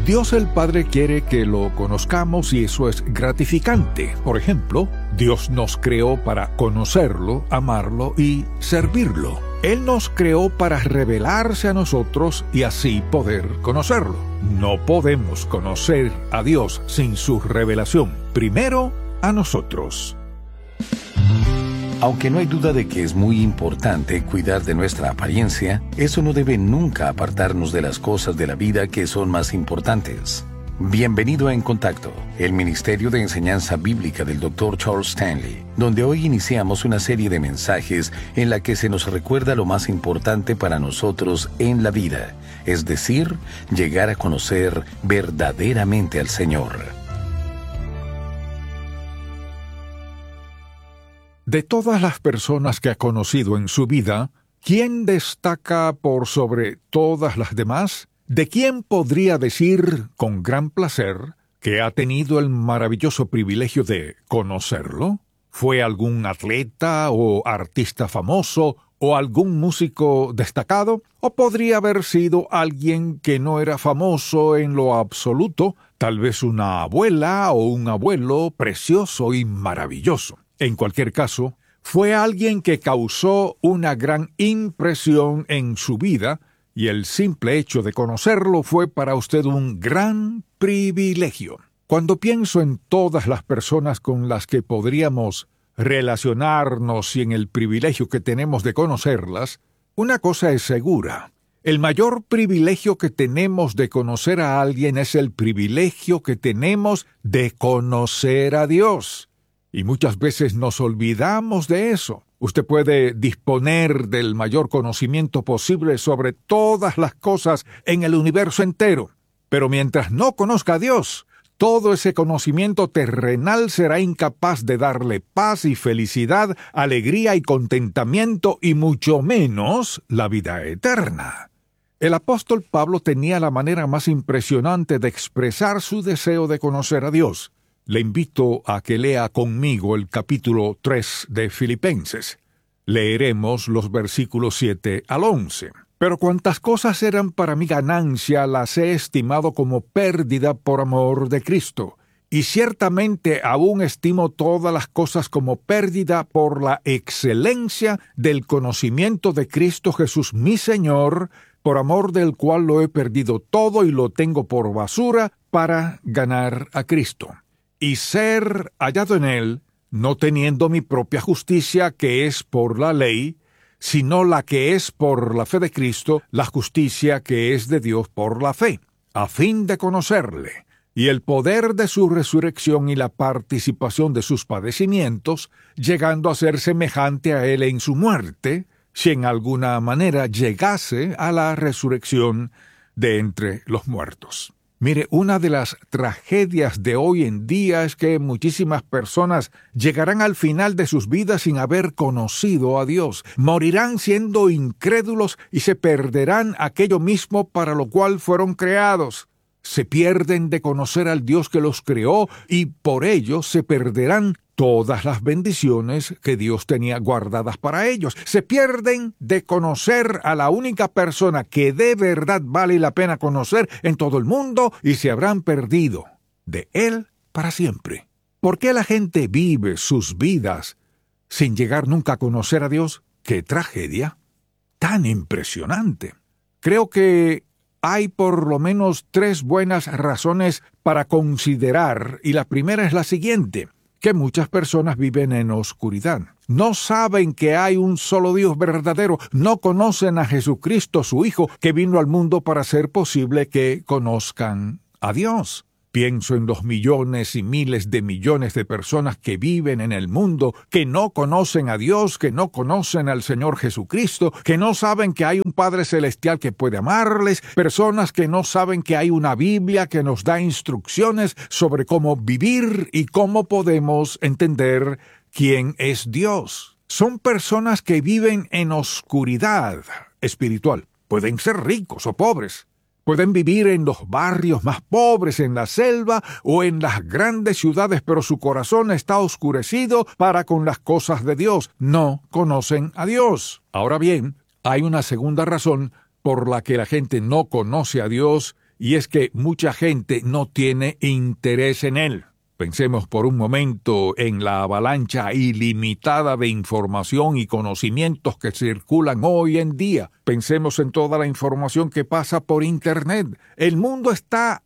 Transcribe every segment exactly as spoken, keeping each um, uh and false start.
Dios el Padre quiere que lo conozcamos y eso es gratificante. Por ejemplo, Dios nos creó para conocerlo, amarlo y servirlo. Él nos creó para revelarse a nosotros y así poder conocerlo. No podemos conocer a Dios sin su revelación, primero a nosotros. Aunque no hay duda de que es muy importante cuidar de nuestra apariencia, eso no debe nunca apartarnos de las cosas de la vida que son más importantes. Bienvenido a En Contacto, el Ministerio de Enseñanza Bíblica del doctor Charles Stanley, donde hoy iniciamos una serie de mensajes en la que se nos recuerda lo más importante para nosotros en la vida, es decir, llegar a conocer verdaderamente al Señor. De todas las personas que ha conocido en su vida, ¿quién destaca por sobre todas las demás? ¿De quién podría decir con gran placer que ha tenido el maravilloso privilegio de conocerlo? ¿Fue algún atleta o artista famoso o algún músico destacado? ¿O podría haber sido alguien que no era famoso en lo absoluto, tal vez una abuela o un abuelo precioso y maravilloso? En cualquier caso, fue alguien que causó una gran impresión en su vida y el simple hecho de conocerlo fue para usted un gran privilegio. Cuando pienso en todas las personas con las que podríamos relacionarnos y en el privilegio que tenemos de conocerlas, una cosa es segura. El mayor privilegio que tenemos de conocer a alguien es el privilegio que tenemos de conocer a Dios. Y muchas veces nos olvidamos de eso. Usted puede disponer del mayor conocimiento posible sobre todas las cosas en el universo entero. Pero mientras no conozca a Dios, todo ese conocimiento terrenal será incapaz de darle paz y felicidad, alegría y contentamiento, y mucho menos la vida eterna. El apóstol Pablo tenía la manera más impresionante de expresar su deseo de conocer a Dios. Le invito a que lea conmigo el capítulo tres de Filipenses. Leeremos los versículos siete al once. Pero cuantas cosas eran para mi ganancia, las he estimado como pérdida por amor de Cristo. Y ciertamente aún estimo todas las cosas como pérdida por la excelencia del conocimiento de Cristo Jesús mi Señor, por amor del cual lo he perdido todo y lo tengo por basura para ganar a Cristo. Y ser hallado en él, no teniendo mi propia justicia, que es por la ley, sino la que es por la fe de Cristo, la justicia que es de Dios por la fe, a fin de conocerle, y el poder de su resurrección y la participación de sus padecimientos, llegando a ser semejante a él en su muerte, si en alguna manera llegase a la resurrección de entre los muertos. Mire, una de las tragedias de hoy en día es que muchísimas personas llegarán al final de sus vidas sin haber conocido a Dios. Morirán siendo incrédulos y se perderán aquello mismo para lo cual fueron creados. Se pierden de conocer al Dios que los creó y por ello se perderán todas las bendiciones que Dios tenía guardadas para ellos. Se pierden de conocer a la única persona que de verdad vale la pena conocer en todo el mundo y se habrán perdido de Él para siempre. ¿Por qué la gente vive sus vidas sin llegar nunca a conocer a Dios? ¡Qué tragedia! ¡Tan impresionante! Creo que hay por lo menos tres buenas razones para considerar, y la primera es la siguiente: que muchas personas viven en oscuridad. No saben que hay un solo Dios verdadero. No conocen a Jesucristo, su Hijo, que vino al mundo para hacer posible que conozcan a Dios. Pienso en los millones y miles de millones de personas que viven en el mundo, que no conocen a Dios, que no conocen al Señor Jesucristo, que no saben que hay un Padre Celestial que puede amarles, personas que no saben que hay una Biblia que nos da instrucciones sobre cómo vivir y cómo podemos entender quién es Dios. Son personas que viven en oscuridad espiritual. Pueden ser ricos o pobres. Pueden vivir en los barrios más pobres, en la selva o en las grandes ciudades, pero su corazón está oscurecido para con las cosas de Dios. No conocen a Dios. Ahora bien, hay una segunda razón por la que la gente no conoce a Dios y es que mucha gente no tiene interés en él. Pensemos por un momento en la avalancha ilimitada de información y conocimientos que circulan hoy en día. Pensemos en toda la información que pasa por Internet. El mundo está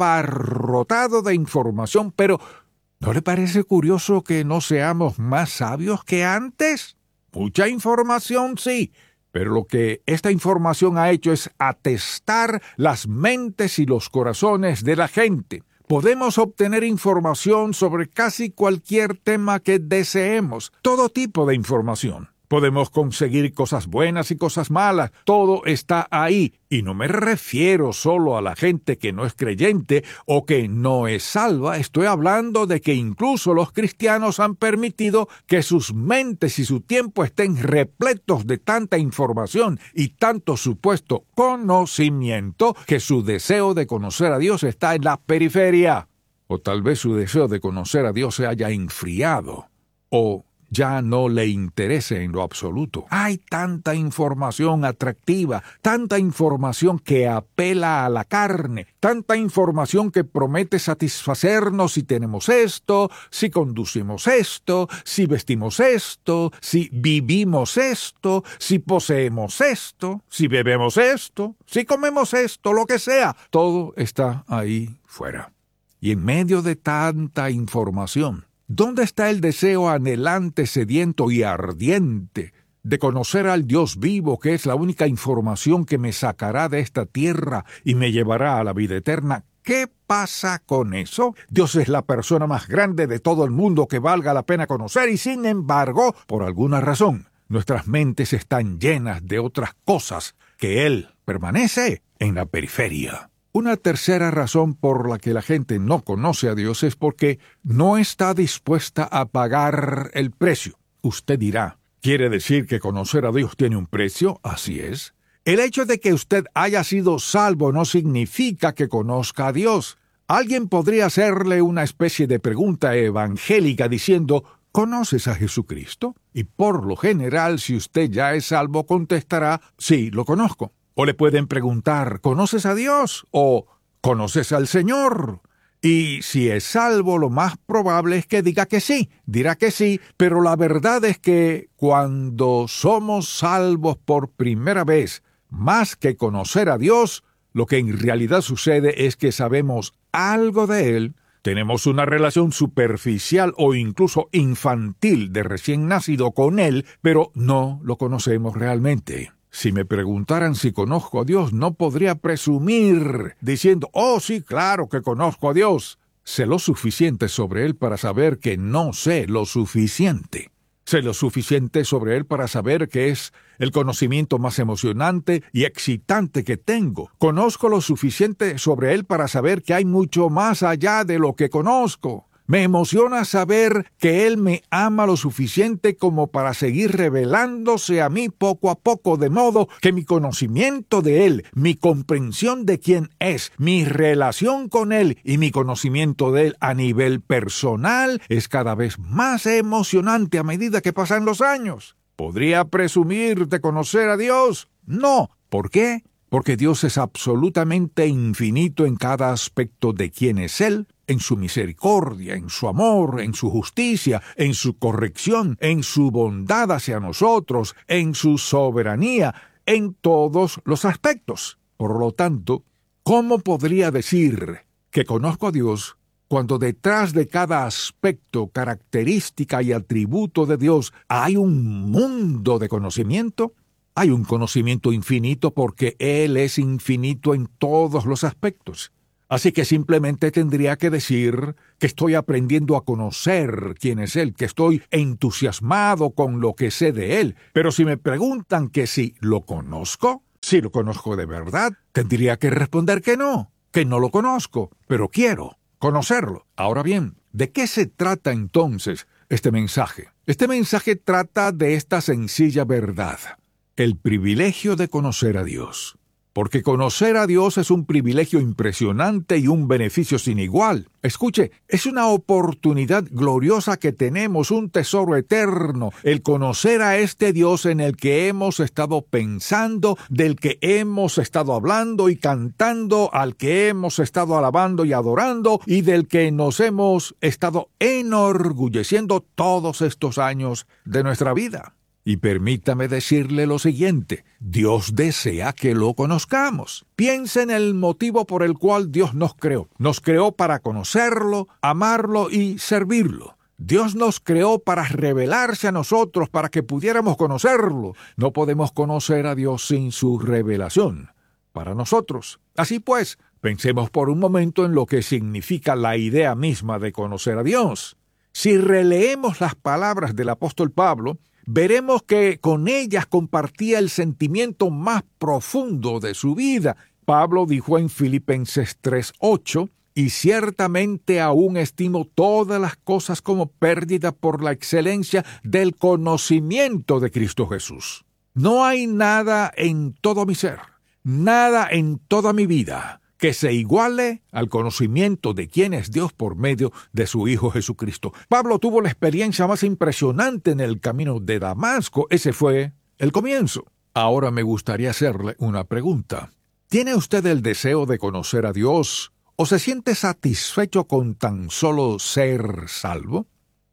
abarrotado de información, pero ¿no le parece curioso que no seamos más sabios que antes? Mucha información, sí, pero lo que esta información ha hecho es atestar las mentes y los corazones de la gente. Podemos obtener información sobre casi cualquier tema que deseemos, todo tipo de información. Podemos conseguir cosas buenas y cosas malas, todo está ahí. Y no me refiero solo a la gente que no es creyente o que no es salva, estoy hablando de que incluso los cristianos han permitido que sus mentes y su tiempo estén repletos de tanta información y tanto supuesto conocimiento que su deseo de conocer a Dios está en la periferia. O tal vez su deseo de conocer a Dios se haya enfriado, o ya no le interese en lo absoluto. Hay tanta información atractiva, tanta información que apela a la carne, tanta información que promete satisfacernos si tenemos esto, si conducimos esto, si vestimos esto, si vivimos esto, si poseemos esto, si bebemos esto, si comemos esto, lo que sea. Todo está ahí fuera. Y en medio de tanta información, ¿dónde está el deseo anhelante, sediento y ardiente de conocer al Dios vivo, que es la única información que me sacará de esta tierra y me llevará a la vida eterna? ¿Qué pasa con eso? Dios es la persona más grande de todo el mundo que valga la pena conocer y, sin embargo, por alguna razón, nuestras mentes están llenas de otras cosas que Él permanece en la periferia. Una tercera razón por la que la gente no conoce a Dios es porque no está dispuesta a pagar el precio. Usted dirá, ¿quiere decir que conocer a Dios tiene un precio? Así es. El hecho de que usted haya sido salvo no significa que conozca a Dios. Alguien podría hacerle una especie de pregunta evangélica diciendo, ¿conoces a Jesucristo? Y por lo general, si usted ya es salvo, contestará, sí, lo conozco. O le pueden preguntar, ¿conoces a Dios? O ¿conoces al Señor? Y si es salvo, lo más probable es que diga que sí, dirá que sí, pero la verdad es que cuando somos salvos por primera vez, más que conocer a Dios, lo que en realidad sucede es que sabemos algo de Él, tenemos una relación superficial o incluso infantil de recién nacido con Él, pero no lo conocemos realmente. Si me preguntaran si conozco a Dios, no podría presumir diciendo, oh sí, claro que conozco a Dios. Sé lo suficiente sobre Él para saber que no sé lo suficiente. Sé lo suficiente sobre Él para saber que es el conocimiento más emocionante y excitante que tengo. Conozco lo suficiente sobre Él para saber que hay mucho más allá de lo que conozco. Me emociona saber que Él me ama lo suficiente como para seguir revelándose a mí poco a poco, de modo que mi conocimiento de Él, mi comprensión de quién es, mi relación con Él y mi conocimiento de Él a nivel personal es cada vez más emocionante a medida que pasan los años. ¿Podría presumir de conocer a Dios? No. ¿Por qué? Porque Dios es absolutamente infinito en cada aspecto de quién es Él, en su misericordia, en su amor, en su justicia, en su corrección, en su bondad hacia nosotros, en su soberanía, en todos los aspectos. Por lo tanto, ¿cómo podría decir que conozco a Dios cuando detrás de cada aspecto, característica y atributo de Dios hay un mundo de conocimiento? Hay un conocimiento infinito porque Él es infinito en todos los aspectos. Así que simplemente tendría que decir que estoy aprendiendo a conocer quién es Él, que estoy entusiasmado con lo que sé de Él. Pero si me preguntan que si lo conozco, si lo conozco de verdad, tendría que responder que no, que no lo conozco, pero quiero conocerlo. Ahora bien, ¿de qué se trata entonces este mensaje? Este mensaje trata de esta sencilla verdad: el privilegio de conocer a Dios. porque conocer a Dios es un privilegio impresionante y un beneficio sin igual. Escuche, es una oportunidad gloriosa que tenemos, un tesoro eterno, el conocer a este Dios en el que hemos estado pensando, del que hemos estado hablando y cantando, al que hemos estado alabando y adorando, y del que nos hemos estado enorgulleciendo todos estos años de nuestra vida. Y permítame decirle lo siguiente, Dios desea que lo conozcamos. Piense en el motivo por el cual Dios nos creó. Nos creó para conocerlo, amarlo y servirlo. Dios nos creó para revelarse a nosotros, para que pudiéramos conocerlo. No podemos conocer a Dios sin su revelación para nosotros. Así pues, pensemos por un momento en lo que significa la idea misma de conocer a Dios. Si releemos las palabras del apóstol Pablo, veremos que con ellas compartía el sentimiento más profundo de su vida. Pablo dijo en Filipenses tres ocho, y ciertamente aún estimo todas las cosas como pérdida por la excelencia del conocimiento de Cristo Jesús. No hay nada en todo mi ser, nada en toda mi vida, que se iguale al conocimiento de quién es Dios por medio de su Hijo Jesucristo. Pablo tuvo la experiencia más impresionante en el camino de Damasco. Ese fue el comienzo. Ahora me gustaría hacerle una pregunta. ¿Tiene usted el deseo de conocer a Dios o se siente satisfecho con tan solo ser salvo?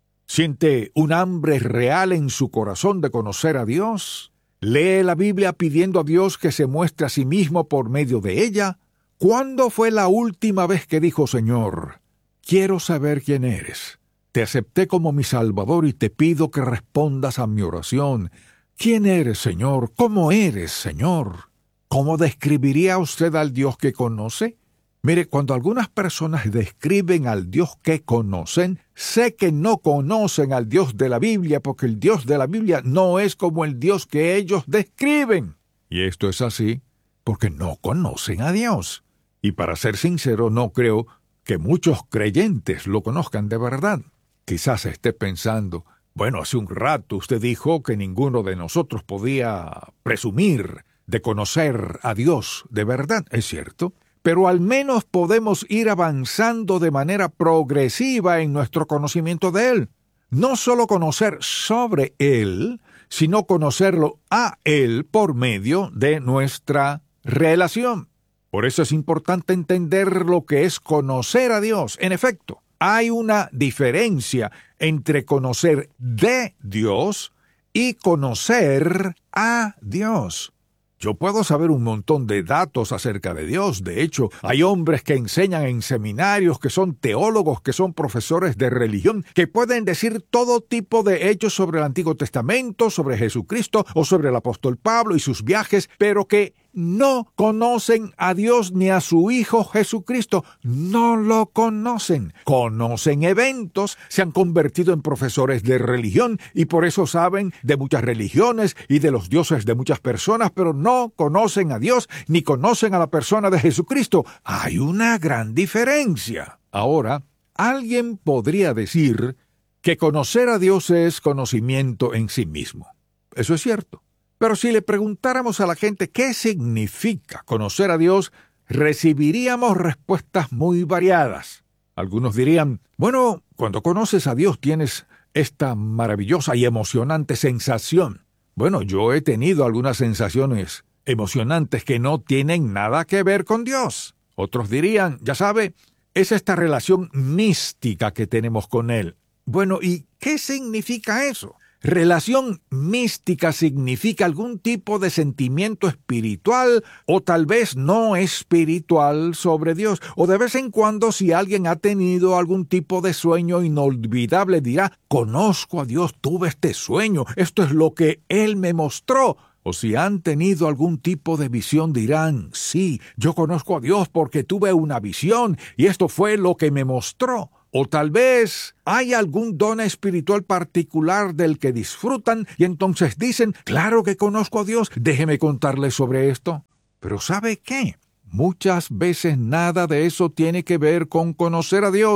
¿Siente un hambre real en su corazón de conocer a Dios? ¿Lee la Biblia pidiendo a Dios que se muestre a sí mismo por medio de ella? ¿Cuándo fue la última vez que dijo, Señor, quiero saber quién eres? Te acepté como mi Salvador y te pido que respondas a mi oración. ¿Quién eres, Señor? ¿Cómo eres, Señor? ¿Cómo describiría usted al Dios que conoce? Mire, cuando algunas personas describen al Dios que conocen, sé que no conocen al Dios de la Biblia, porque el Dios de la Biblia no es como el Dios que ellos describen. Y esto es así porque no conocen a Dios. Y para ser sincero, no creo que muchos creyentes lo conozcan de verdad. Quizás esté pensando, bueno, hace un rato usted dijo que ninguno de nosotros podía presumir de conocer a Dios de verdad. Es cierto, pero al menos podemos ir avanzando de manera progresiva en nuestro conocimiento de Él. No solo conocer sobre Él, sino conocerlo a Él por medio de nuestra relación. Por eso es importante entender lo que es conocer a Dios. En efecto, hay una diferencia entre conocer de Dios y conocer a Dios. Yo puedo saber un montón de datos acerca de Dios. De hecho, hay hombres que enseñan en seminarios, que son teólogos, que son profesores de religión, que pueden decir todo tipo de hechos sobre el Antiguo Testamento, sobre Jesucristo o sobre el apóstol Pablo y sus viajes, pero que no conocen a Dios ni a su Hijo Jesucristo. No lo conocen. Conocen eventos, se han convertido en profesores de religión y por eso saben de muchas religiones y de los dioses de muchas personas, pero no conocen a Dios ni conocen a la persona de Jesucristo. Hay una gran diferencia. Ahora, alguien podría decir que conocer a Dios es conocimiento en sí mismo. Eso es cierto. Pero si le preguntáramos a la gente qué significa conocer a Dios, recibiríamos respuestas muy variadas. Algunos dirían, bueno, cuando conoces a Dios tienes esta maravillosa y emocionante sensación. Bueno, yo he tenido algunas sensaciones emocionantes que no tienen nada que ver con Dios. Otros dirían, ya sabe, es esta relación mística que tenemos con Él. Bueno, ¿y qué significa eso? Relación mística significa algún tipo de sentimiento espiritual o tal vez no espiritual sobre Dios. O de vez en cuando, si alguien ha tenido algún tipo de sueño inolvidable, dirá, conozco a Dios, tuve este sueño, esto es lo que Él me mostró. O si han tenido algún tipo de visión, dirán, sí, yo conozco a Dios porque tuve una visión y esto fue lo que me mostró. O tal vez hay algún don espiritual particular del que disfrutan y entonces dicen, claro que conozco a Dios, déjeme contarles sobre esto. Pero ¿sabe qué? Muchas veces nada de eso tiene que ver con conocer a Dios.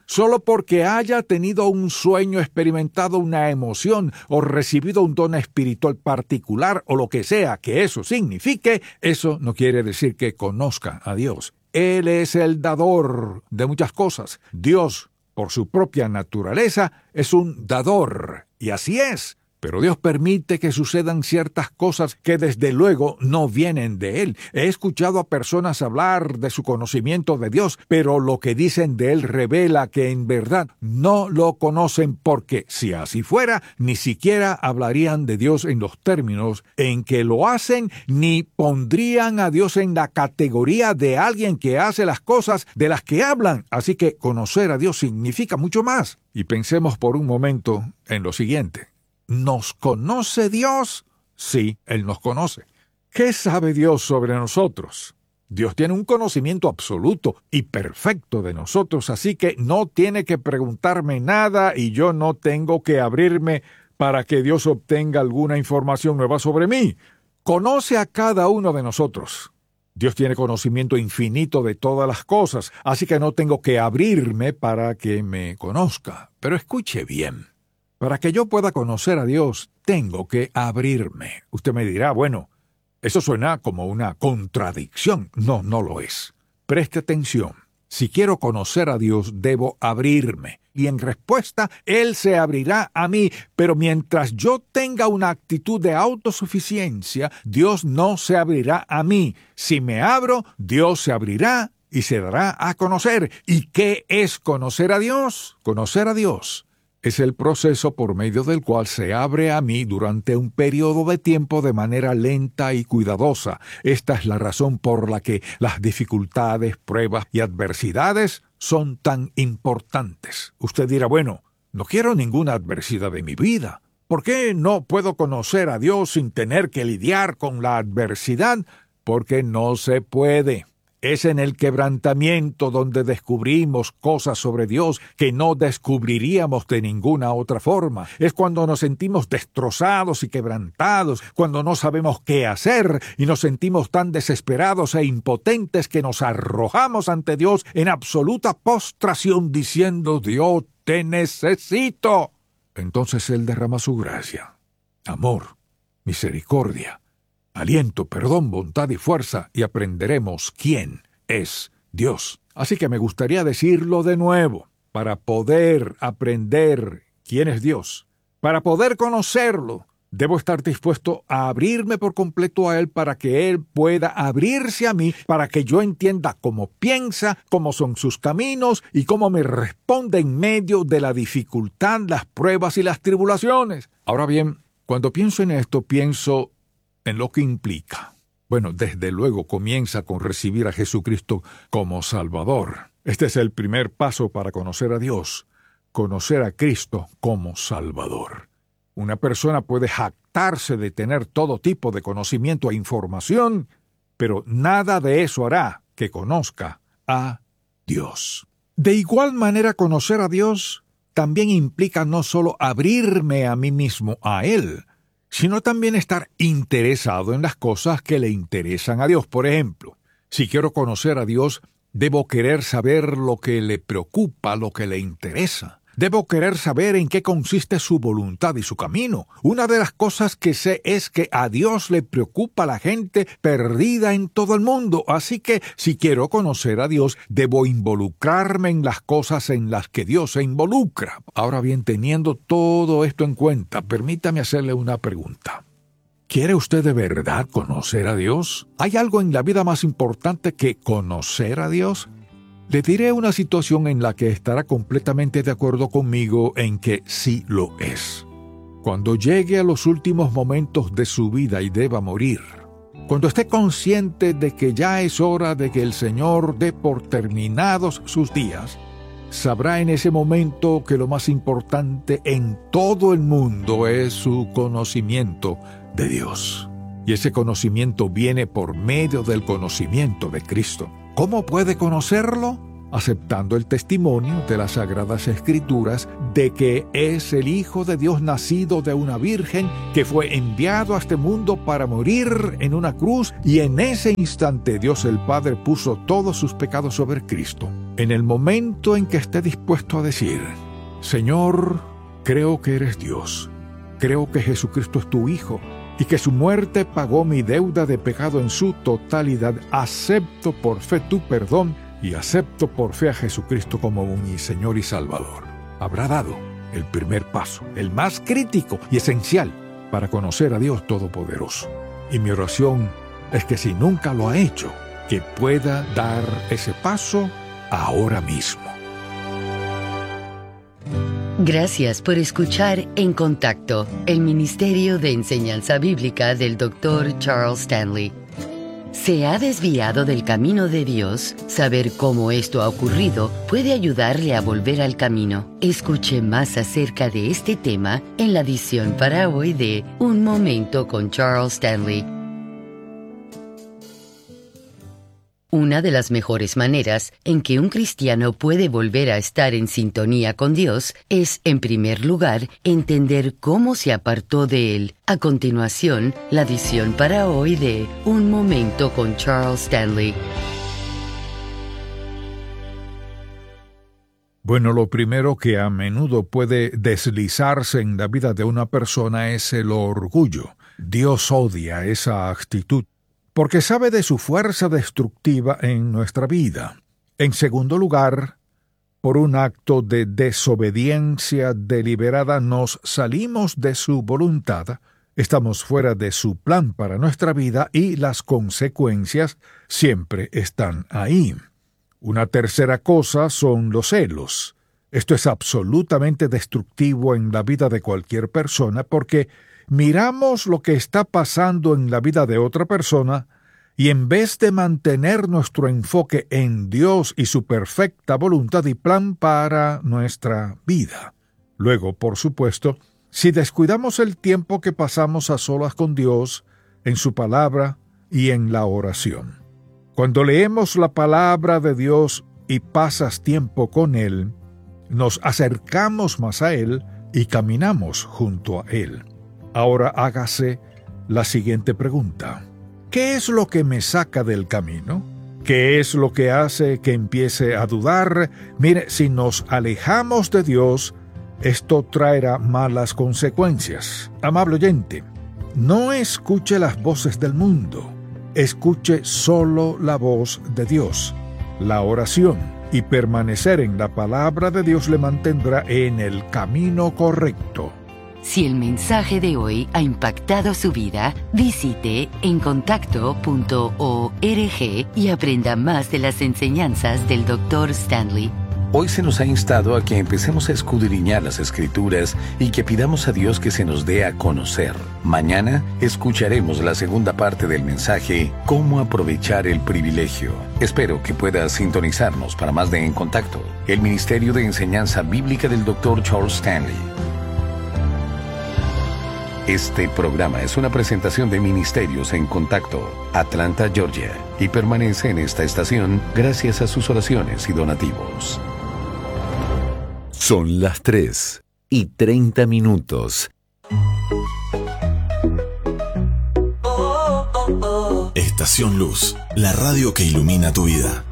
solo porque haya tenido un sueño, experimentado una emoción o recibido un don espiritual particular o lo que sea que eso signifique, eso no quiere decir que conozca a Dios. Él es el dador de muchas cosas. Dios, por su propia naturaleza, es un dador, y así es. Pero Dios permite que sucedan ciertas cosas que desde luego no vienen de Él. He escuchado a personas hablar de su conocimiento de Dios, pero lo que dicen de Él revela que en verdad no lo conocen, porque si así fuera, ni siquiera hablarían de Dios en los términos en que lo hacen, ni pondrían a Dios en la categoría de alguien que hace las cosas de las que hablan. Así que conocer a Dios significa mucho más. Y pensemos por un momento en lo siguiente. ¿Nos conoce Dios? Sí, Él nos conoce. ¿Qué sabe Dios sobre nosotros? Dios tiene un conocimiento absoluto y perfecto de nosotros, así que no tiene que preguntarme nada y yo no tengo que abrirme para que Dios obtenga alguna información nueva sobre mí. Conoce a cada uno de nosotros. Dios tiene conocimiento infinito de todas las cosas, así que no tengo que abrirme para que me conozca. Pero escuche bien. Para que yo pueda conocer a Dios, tengo que abrirme. Usted me dirá, bueno, eso suena como una contradicción. No, no lo es. Preste atención. Si quiero conocer a Dios, debo abrirme. Y en respuesta, Él se abrirá a mí. Pero mientras yo tenga una actitud de autosuficiencia, Dios no se abrirá a mí. Si me abro, Dios se abrirá y se dará a conocer. ¿Y qué es conocer a Dios? Conocer a Dios es el proceso por medio del cual se abre a mí durante un periodo de tiempo de manera lenta y cuidadosa. Esta es la razón por la que las dificultades, pruebas y adversidades son tan importantes. Usted dirá, bueno, no quiero ninguna adversidad en mi vida. ¿Por qué no puedo conocer a Dios sin tener que lidiar con la adversidad? Porque no se puede. Es en el quebrantamiento donde descubrimos cosas sobre Dios que no descubriríamos de ninguna otra forma. Es cuando nos sentimos destrozados y quebrantados, cuando no sabemos qué hacer y nos sentimos tan desesperados e impotentes que nos arrojamos ante Dios en absoluta postración diciendo, Dios, te necesito. Entonces Él derrama su gracia, amor, misericordia, aliento, perdón, bondad y fuerza, y aprenderemos quién es Dios. Así que me gustaría decirlo de nuevo. Para poder aprender quién es Dios, para poder conocerlo, debo estar dispuesto a abrirme por completo a Él para que Él pueda abrirse a mí, para que yo entienda cómo piensa, cómo son sus caminos y cómo me responde en medio de la dificultad, las pruebas y las tribulaciones. Ahora bien, cuando pienso en esto, pienso en lo que implica. Bueno, desde luego comienza con recibir a Jesucristo como Salvador. Este es el primer paso para conocer a Dios, conocer a Cristo como Salvador. Una persona puede jactarse de tener todo tipo de conocimiento e información, pero nada de eso hará que conozca a Dios. De igual manera, conocer a Dios también implica no solo abrirme a mí mismo a Él, sino también estar interesado en las cosas que le interesan a Dios. Por ejemplo, si quiero conocer a Dios, debo querer saber lo que le preocupa, lo que le interesa. Debo querer saber en qué consiste su voluntad y su camino. Una de las cosas que sé es que a Dios le preocupa la gente perdida en todo el mundo. Así que, si quiero conocer a Dios, debo involucrarme en las cosas en las que Dios se involucra. Ahora bien, teniendo todo esto en cuenta, permítame hacerle una pregunta. ¿Quiere usted de verdad conocer a Dios? ¿Hay algo en la vida más importante que conocer a Dios? Le diré una situación en la que estará completamente de acuerdo conmigo en que sí lo es. Cuando llegue a los últimos momentos de su vida y deba morir, cuando esté consciente de que ya es hora de que el Señor dé por terminados sus días, sabrá en ese momento que lo más importante en todo el mundo es su conocimiento de Dios. Y ese conocimiento viene por medio del conocimiento de Cristo. ¿Cómo puede conocerlo? aceptando el testimonio de las Sagradas Escrituras de que es el Hijo de Dios nacido de una virgen que fue enviado a este mundo para morir en una cruz, y en ese instante Dios el Padre puso todos sus pecados sobre Cristo. En el momento en que esté dispuesto a decir: Señor, creo que eres Dios, creo que Jesucristo es tu Hijo y que su muerte pagó mi deuda de pecado en su totalidad, acepto por fe tu perdón y acepto por fe a Jesucristo como mi Señor y Salvador. Habrá dado el primer paso, el más crítico y esencial para conocer a Dios Todopoderoso. Y mi oración es que si nunca lo ha hecho, que pueda dar ese paso ahora mismo. Gracias por escuchar En Contacto, el Ministerio de Enseñanza Bíblica del doctor Charles Stanley. ¿Se ha desviado del camino de Dios? Saber cómo esto ha ocurrido puede ayudarle a volver al camino. Escuche más acerca de este tema en la edición para hoy de Un Momento con Charles Stanley. Una de las mejores maneras en que un cristiano puede volver a estar en sintonía con Dios es, en primer lugar, entender cómo se apartó de Él. A continuación, la edición para hoy de Un Momento con Charles Stanley. Bueno, lo primero que a menudo puede deslizarse en la vida de una persona es el orgullo. Dios odia esa actitud, porque sabe de su fuerza destructiva en nuestra vida. En segundo lugar, por un acto de desobediencia deliberada nos salimos de su voluntad, estamos fuera de su plan para nuestra vida y las consecuencias siempre están ahí. Una tercera cosa son los celos. Esto es absolutamente destructivo en la vida de cualquier persona porque miramos lo que está pasando en la vida de otra persona y en vez de mantener nuestro enfoque en Dios y su perfecta voluntad y plan para nuestra vida. Luego, por supuesto, si descuidamos el tiempo que pasamos a solas con Dios, en su palabra y en la oración. Cuando leemos la palabra de Dios y pasas tiempo con Él, nos acercamos más a Él y caminamos junto a Él. Ahora hágase la siguiente pregunta. ¿Qué es lo que me saca del camino? ¿Qué es lo que hace que empiece a dudar? Mire, si nos alejamos de Dios, esto traerá malas consecuencias. Amable oyente, no escuche las voces del mundo. Escuche solo la voz de Dios, la oración, y permanecer en la palabra de Dios le mantendrá en el camino correcto. Si el mensaje de hoy ha impactado su vida, visite en contacto punto org y aprenda más de las enseñanzas del doctor Stanley. Hoy se nos ha instado a que empecemos a escudriñar las Escrituras y que pidamos a Dios que se nos dé a conocer. Mañana escucharemos la segunda parte del mensaje, Cómo aprovechar el privilegio. Espero que pueda sintonizarnos para más de En Contacto, el Ministerio de Enseñanza Bíblica del doctor Charles Stanley. Este programa es una presentación de Ministerios en Contacto, Atlanta, Georgia, y permanece en esta estación gracias a sus oraciones y donativos. Son las tres y treinta minutos. Estación Luz, la radio que ilumina tu vida.